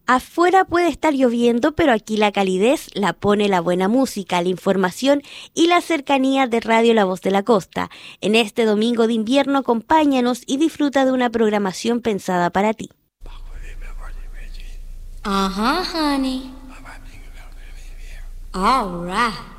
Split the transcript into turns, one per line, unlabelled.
Afuera puede estar lloviendo, pero aquí la calidez la pone la buena música, la información y la cercanía de Radio La Voz de la Costa. En este domingo de invierno, acompáñanos y disfruta de una programación pensada para ti.
Honey. All right.